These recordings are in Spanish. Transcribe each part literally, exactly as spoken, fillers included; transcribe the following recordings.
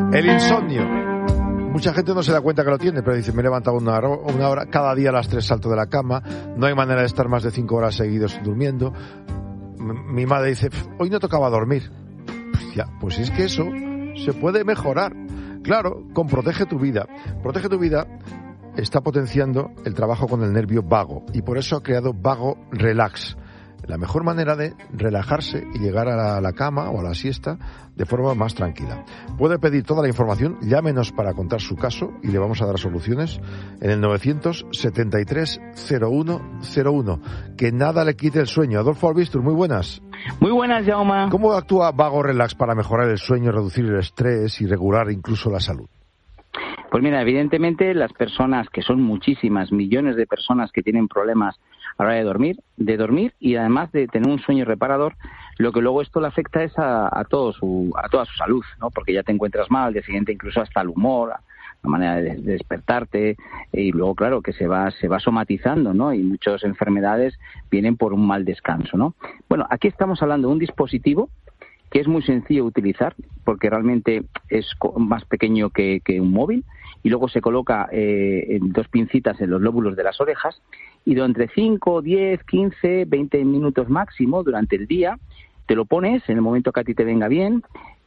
El insomnio. Mucha gente no se da cuenta que lo tiene, pero dice, me he levantado una hora, una hora, cada día a las tres salto de la cama, no hay manera de estar más de cinco horas seguidos durmiendo. Mi madre dice, hoy no tocaba dormir. Pues ya, pues es que eso se puede mejorar. Claro, con Protege tu Vida. Protege tu Vida está potenciando el trabajo con el nervio vago y por eso ha creado Vago Relax. La mejor manera de relajarse y llegar a la, a la cama o a la siesta de forma más tranquila. Puede pedir toda la información, llámenos para contar su caso y le vamos a dar soluciones en el novecientos setenta y tres cero uno cero uno. Que nada le quite el sueño. Adolfo Albistur, muy buenas. Muy buenas, Jaume. ¿Cómo actúa Vago Relax para mejorar el sueño, reducir el estrés y regular incluso la salud? Pues mira, evidentemente las personas, que son muchísimas, millones de personas que tienen problemas a la hora de dormir, de dormir y además de tener un sueño reparador, lo que luego esto le afecta es a, a, todo su, a toda su salud, ¿no? Porque ya te encuentras mal, al día siguiente incluso hasta el humor, la manera de, de despertarte, y luego, claro, que se va, se va somatizando, ¿no? Y muchas enfermedades vienen por un mal descanso, ¿no? Bueno, aquí estamos hablando de un dispositivo que es muy sencillo de utilizar, porque realmente es más pequeño que, que un móvil, y luego se coloca eh, en dos pincitas en los lóbulos de las orejas, y durante cinco, diez, quince, veinte minutos máximo durante el día, te lo pones en el momento que a ti te venga bien,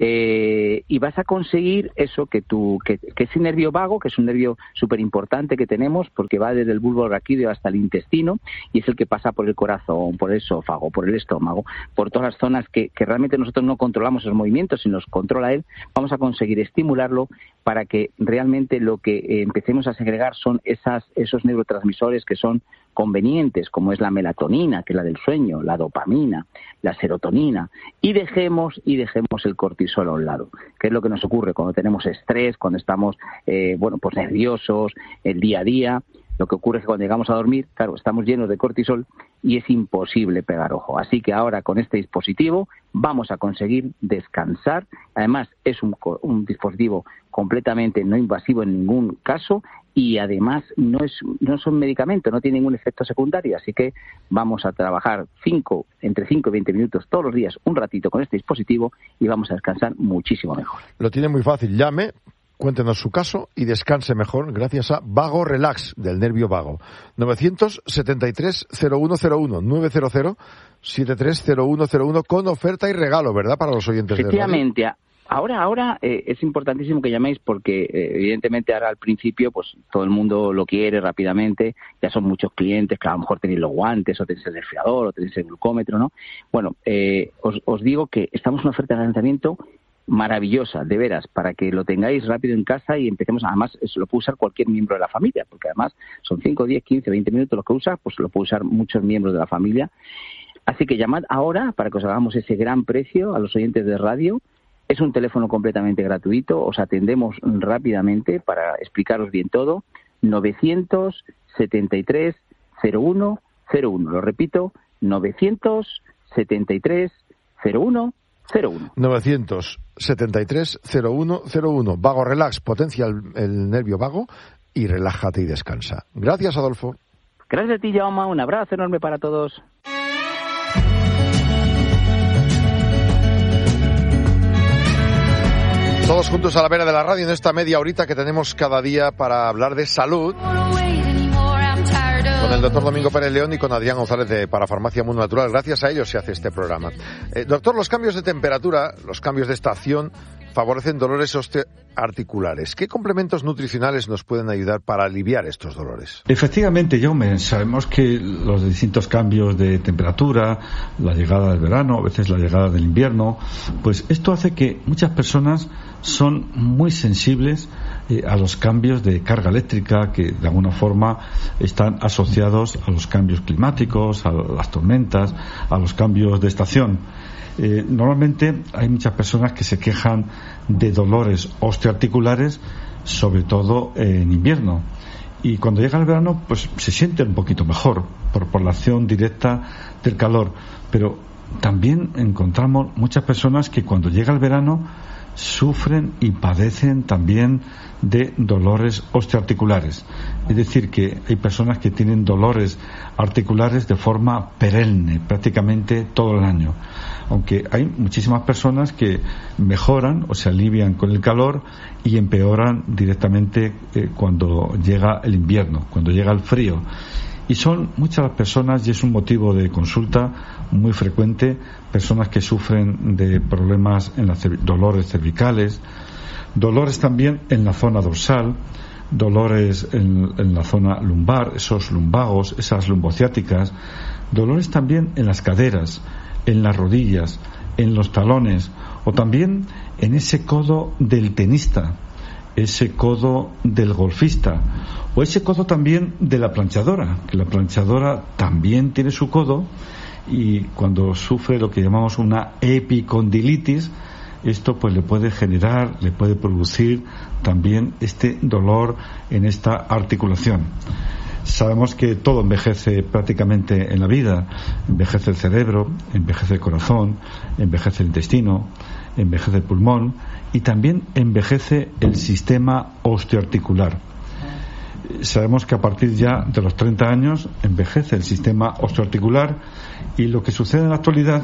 eh, y vas a conseguir eso que tu que, que ese nervio vago, que es un nervio súper importante que tenemos, porque va desde el bulbo raquídeo hasta el intestino, y es el que pasa por el corazón, por el esófago, por el estómago, por todas las zonas que, que realmente nosotros no controlamos esos movimientos, sino los controla él. Vamos a conseguir estimularlo para que realmente lo que eh, empecemos a segregar son esas esos neurotransmisores que son convenientes, como es la melatonina, que es la del sueño, la dopamina, la serotonina, y dejemos y dejemos el cortisol a un lado, que es lo que nos ocurre cuando tenemos estrés, cuando estamos eh, bueno pues nerviosos, el día a día. Lo que ocurre es que cuando llegamos a dormir, claro, estamos llenos de cortisol y es imposible pegar ojo. Así que ahora con este dispositivo vamos a conseguir descansar. Además es un, un dispositivo completamente no invasivo en ningún caso y además no es no es un medicamento, no tiene ningún efecto secundario. Así que vamos a trabajar cinco, entre cinco y veinte minutos todos los días, un ratito con este dispositivo y vamos a descansar muchísimo mejor. Lo tiene muy fácil. Llame, cuéntenos su caso y descanse mejor gracias a Vago Relax del nervio vago. novecientos setenta y tres cero uno cero uno, novecientos setenta y tres cero uno cero uno con oferta y regalo, ¿verdad? Para los oyentes de radio. Efectivamente. Ahora, ahora eh, es importantísimo que llaméis porque eh, evidentemente ahora al principio pues todo el mundo lo quiere rápidamente, ya son muchos clientes que a lo mejor tenéis los guantes o tenéis el resfriador o tenéis el glucómetro, ¿no? Bueno, eh, os, os digo que estamos en una oferta de lanzamiento maravillosa, de veras, para que lo tengáis rápido en casa y empecemos. Además, eso lo puede usar cualquier miembro de la familia, porque además son cinco, diez, quince, veinte minutos los que usa, pues lo puede usar muchos miembros de la familia. Así que llamad ahora para que os hagamos ese gran precio a los oyentes de radio. Es un teléfono completamente gratuito, os atendemos rápidamente para explicaros bien todo. novecientos setenta y tres cero uno cero uno. Lo repito, novecientos setenta y tres cero uno cero uno. novecientos setenta y tres cero uno cero uno. Vago Relax, potencia el, el nervio vago y relájate y descansa. Gracias, Adolfo. Gracias a ti, Jaume. Un abrazo enorme para todos. Todos juntos a la vera de la radio en esta media horita que tenemos cada día para hablar de salud. Con el doctor Domingo Pérez León y con Adrián González de Parafarmacia Mundo Natural. Gracias a ellos se hace este programa. Eh, doctor, los cambios de temperatura, los cambios de estación, favorecen dolores osteoarticulares. ¿Qué complementos nutricionales nos pueden ayudar para aliviar estos dolores? Efectivamente, Jaume, sabemos que los distintos cambios de temperatura, la llegada del verano, a veces la llegada del invierno, pues esto hace que muchas personas son muy sensibles eh, a los cambios de carga eléctrica que de alguna forma están asociados a los cambios climáticos, a las tormentas, a los cambios de estación. Eh, normalmente hay muchas personas que se quejan de dolores osteoarticulares, sobre todo eh, en invierno, y cuando llega el verano pues se sienten un poquito mejor por, por la acción directa del calor, pero también encontramos muchas personas que cuando llega el verano sufren y padecen también de dolores osteoarticulares. Es decir, que hay personas que tienen dolores articulares de forma perenne, prácticamente todo el año. Aunque hay muchísimas personas que mejoran o se alivian con el calor y empeoran directamente eh, cuando llega el invierno, cuando llega el frío. Y son muchas las personas, y es un motivo de consulta muy frecuente, personas que sufren de problemas en las dolores cervicales, dolores también en la zona dorsal, dolores en, en la zona lumbar, esos lumbagos, esas lumbociáticas, dolores también en las caderas, en las rodillas, en los talones, o también en ese codo del tenista, ese codo del golfista, o ese codo también de la planchadora, que la planchadora también tiene su codo, y cuando sufre lo que llamamos una epicondilitis, esto pues le puede generar, le puede producir también este dolor en esta articulación. Sabemos que todo envejece prácticamente en la vida. Envejece el cerebro, envejece el corazón, envejece el intestino, envejece el pulmón y también envejece el sistema osteoarticular. Sabemos que a partir ya de los treinta años envejece el sistema osteoarticular, y lo que sucede en la actualidad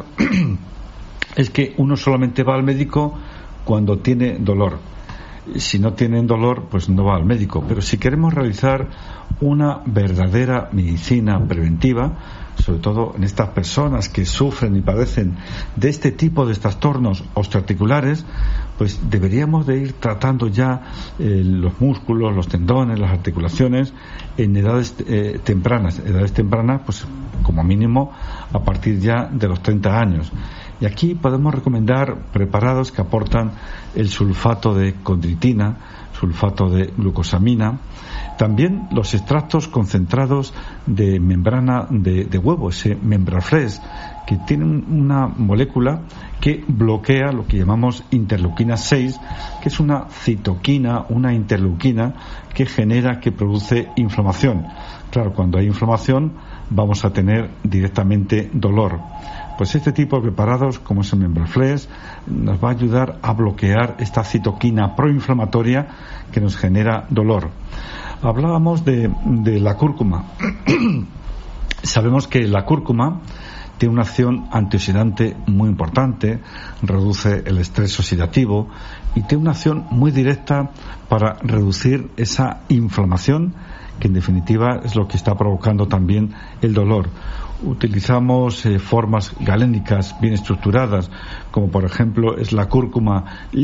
es que uno solamente va al médico cuando tiene dolor. Si no tienen dolor, pues no va al médico. Pero si queremos realizar una verdadera medicina preventiva, sobre todo en estas personas que sufren y padecen de este tipo de trastornos osteoarticulares, pues deberíamos de ir tratando ya eh, los músculos, los tendones, las articulaciones en edades eh, tempranas. Edades tempranas, pues como mínimo a partir ya de los treinta años. Y aquí podemos recomendar preparados que aportan el sulfato de condritina, sulfato de glucosamina, también los extractos concentrados de membrana de, de huevo, ese membraflex, que tiene una molécula que bloquea lo que llamamos interleuquina seis, que es una citoquina, una interleuquina que genera, que produce inflamación. Claro, cuando hay inflamación vamos a tener directamente dolor. Pues este tipo de preparados, como es el membraflex, nos va a ayudar a bloquear esta citoquina proinflamatoria que nos genera dolor. Hablábamos de, de la cúrcuma. Sabemos que la cúrcuma tiene una acción antioxidante muy importante, reduce el estrés oxidativo y tiene una acción muy directa para reducir esa inflamación, que en definitiva es lo que está provocando también el dolor. Utilizamos eh, formas galénicas bien estructuradas, como por ejemplo es la cúrcuma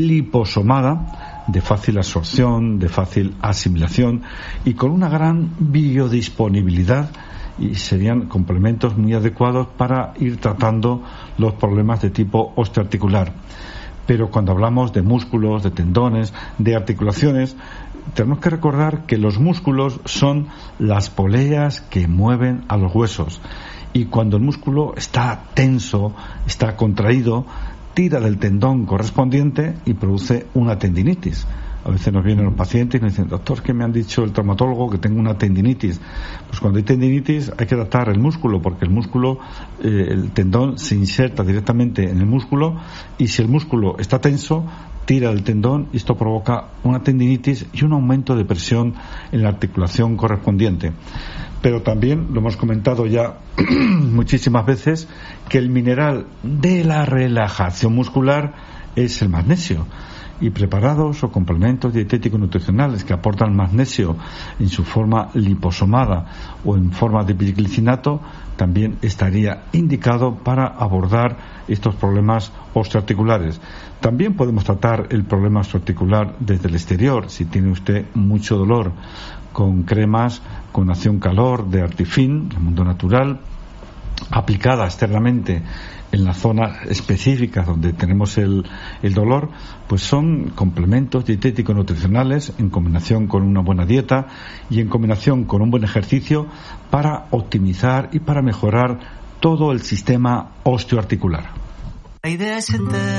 liposomada, de fácil absorción, de fácil asimilación y con una gran biodisponibilidad, y serían complementos muy adecuados para ir tratando los problemas de tipo osteoarticular. Pero cuando hablamos de músculos, de tendones, de articulaciones, tenemos que recordar que los músculos son las poleas que mueven a los huesos, y cuando el músculo está tenso, está contraído, tira del tendón correspondiente y produce una tendinitis. A veces nos vienen los pacientes y nos dicen: doctor, que me han dicho el traumatólogo que tengo una tendinitis. Pues cuando hay tendinitis hay que tratar el músculo, porque el músculo, eh, el tendón se inserta directamente en el músculo, y si el músculo está tenso, tira del tendón, y esto provoca una tendinitis y un aumento de presión en la articulación correspondiente. Pero también lo hemos comentado ya muchísimas veces, que el mineral de la relajación muscular es el magnesio, y preparados o complementos dietéticos nutricionales que aportan magnesio en su forma liposomada o en forma de biglicinato también estaría indicado para abordar estos problemas osteoarticulares. También podemos tratar el problema osteoarticular desde el exterior, si tiene usted mucho dolor, con cremas con acción calor de Artifin, del mundo natural, aplicada externamente en las zonas específicas donde tenemos el, el dolor, pues son complementos dietéticos nutricionales en combinación con una buena dieta y en combinación con un buen ejercicio para optimizar y para mejorar todo el sistema osteoarticular. La idea es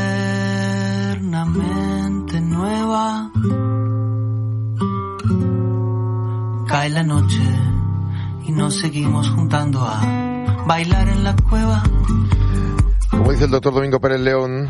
eternamente nueva. Cae la noche y nos seguimos juntando a bailar en la cueva. Como dice el doctor Domingo Pérez León,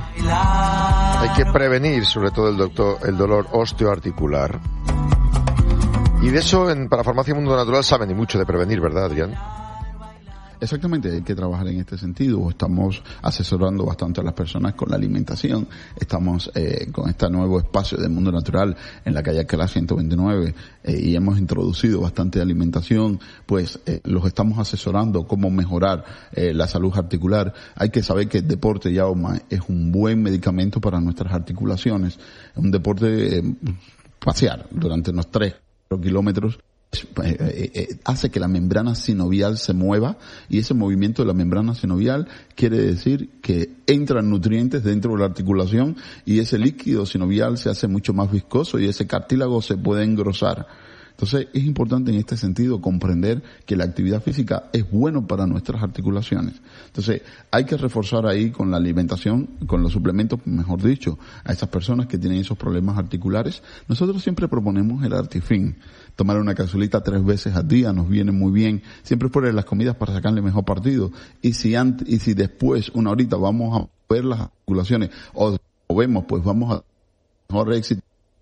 hay que prevenir sobre todo el, doctor, el dolor osteoarticular. Y de eso, en, para Farmacia Mundo Natural saben y mucho de prevenir, ¿verdad, Adrián? Exactamente, hay que trabajar en este sentido. Estamos asesorando bastante a las personas con la alimentación. Estamos eh, con este nuevo espacio de Mundo Natural en la calle Alcalá ciento veintinueve eh, y hemos introducido bastante alimentación. Pues eh, los estamos asesorando cómo mejorar eh, la salud articular. Hay que saber que el deporte, Jaume, es un buen medicamento para nuestras articulaciones. Un deporte eh, pasear durante unos tres kilómetros Eh, eh, eh, hace que la membrana sinovial se mueva, y ese movimiento de la membrana sinovial quiere decir que entran nutrientes dentro de la articulación y ese líquido sinovial se hace mucho más viscoso y ese cartílago se puede engrosar. Entonces es importante en este sentido comprender que la actividad física es bueno para nuestras articulaciones. Entonces hay que reforzar ahí con la alimentación, con los suplementos, mejor dicho, a esas personas que tienen esos problemas articulares. Nosotros siempre proponemos el Artifin. Tomar una capsulita tres veces al día nos viene muy bien, siempre por las comidas para sacarle mejor partido. Y si antes, y si después, una horita, vamos a ver las articulaciones, o, o vemos, pues vamos a mejor éxito,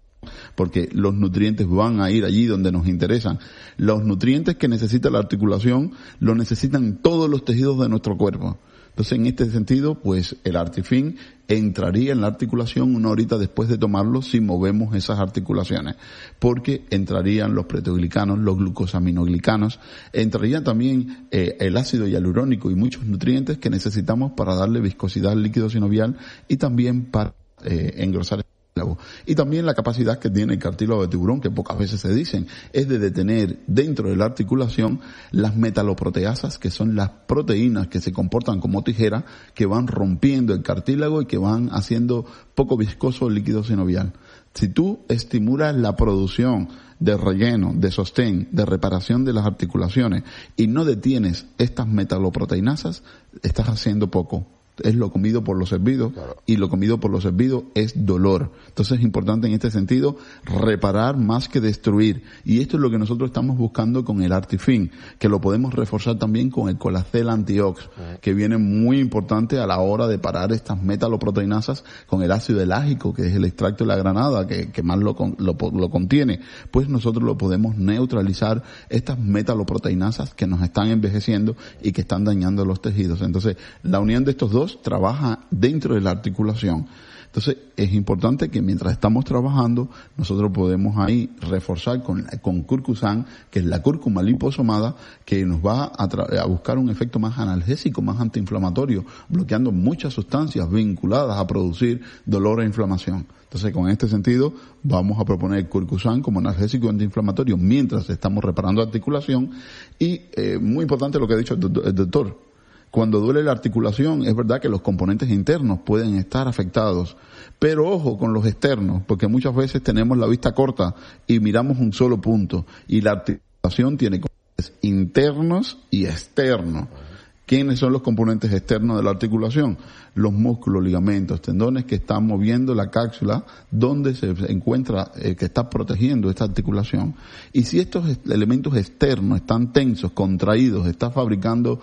porque los nutrientes van a ir allí donde nos interesan. Los nutrientes que necesita la articulación los necesitan todos los tejidos de nuestro cuerpo. Entonces, en este sentido, pues el Artifin entraría en la articulación una horita después de tomarlo si movemos esas articulaciones, porque entrarían los proteoglicanos, los glucosaminoglicanos, entraría también eh, el ácido hialurónico y muchos nutrientes que necesitamos para darle viscosidad al líquido sinovial y también para eh, engrosar el cartílago. Y también la capacidad que tiene el cartílago de tiburón, que pocas veces se dicen, es de detener dentro de la articulación las metaloproteasas, que son las proteínas que se comportan como tijera, que van rompiendo el cartílago y que van haciendo poco viscoso el líquido sinovial. Si tú estimulas la producción de relleno, de sostén, de reparación de las articulaciones y no detienes estas metaloproteinasas, estás haciendo poco. Es lo comido por lo servido, claro. Y lo comido por lo servido es dolor. Entonces es importante en este sentido reparar más que destruir. Y esto es lo que nosotros estamos buscando con el Artifin, que lo podemos reforzar también con el Colacel Antiox, uh-huh. que viene muy importante a la hora de parar estas metaloproteinasas con el ácido elágico, que es el extracto de la granada, que, que más lo, lo, lo contiene. Pues nosotros lo podemos neutralizar, estas metaloproteinasas que nos están envejeciendo y que están dañando los tejidos. Entonces la unión de estos dos trabaja dentro de la articulación. Entonces es importante que mientras estamos trabajando nosotros podemos ahí reforzar con, con Curcusan, que es la cúrcuma liposomada, que nos va a, tra- a buscar un efecto más analgésico, más antiinflamatorio, bloqueando muchas sustancias vinculadas a producir dolor e inflamación. Entonces, con este sentido, vamos a proponer Curcusan como analgésico antiinflamatorio mientras estamos reparando articulación. Y eh, muy importante lo que ha dicho el doctor, el doctor. Cuando duele la articulación, es verdad que los componentes internos pueden estar afectados, pero ojo con los externos, porque muchas veces tenemos la vista corta y miramos un solo punto, y la articulación tiene componentes internos y externos. ¿Quiénes son los componentes externos de la articulación? Los músculos, ligamentos, tendones que están moviendo la cápsula donde se encuentra, eh, que está protegiendo esta articulación. Y si estos elementos externos están tensos, contraídos, está fabricando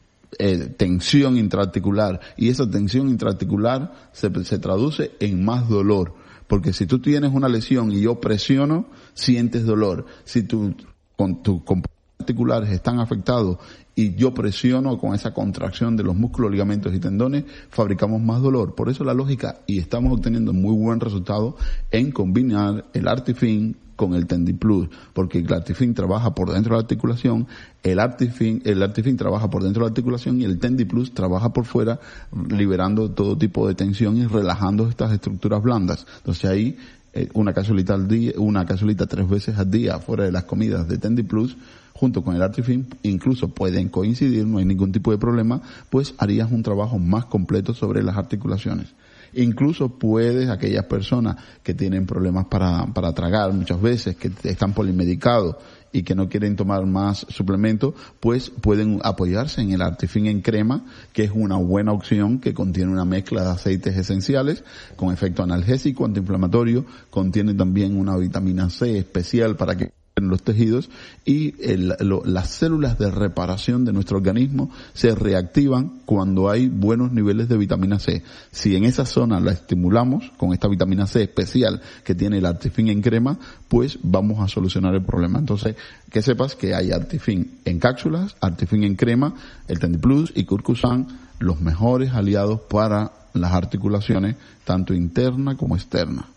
Eh, tensión intraarticular, y esa tensión intraarticular se, se traduce en más dolor, porque si tú tienes una lesión y yo presiono, sientes dolor. Si tu, con tus componentes articulares están afectados y yo presiono con esa contracción de los músculos, ligamentos y tendones, fabricamos más dolor. Por eso la lógica, y estamos obteniendo muy buen resultado en combinar el Artifin con el Tendiplus, porque el Artifin trabaja por dentro de la articulación, el Artifin, el Artifin trabaja por dentro de la articulación y el Tendiplus trabaja por fuera, liberando todo tipo de tensión y relajando estas estructuras blandas. Entonces ahí, eh, una capsulita al día, una capsulita tres veces al día fuera de las comidas de Tendiplus, junto con el Artifin, incluso pueden coincidir, no hay ningún tipo de problema, pues harías un trabajo más completo sobre las articulaciones. Incluso puedes, aquellas personas que tienen problemas para, para tragar muchas veces, que están polimedicados y que no quieren tomar más suplementos, pues pueden apoyarse en el Artifin en crema, que es una buena opción, que contiene una mezcla de aceites esenciales con efecto analgésico, antiinflamatorio, contiene también una vitamina C especial para que en los tejidos y el, lo, las células de reparación de nuestro organismo se reactivan cuando hay buenos niveles de vitamina C. Si en esa zona la estimulamos con esta vitamina C especial que tiene el Artifin en crema, pues vamos a solucionar el problema. Entonces, que sepas que hay Artifin en cápsulas, Artifin en crema, el Tendiplus y Curcusan, los mejores aliados para las articulaciones, tanto interna como externa.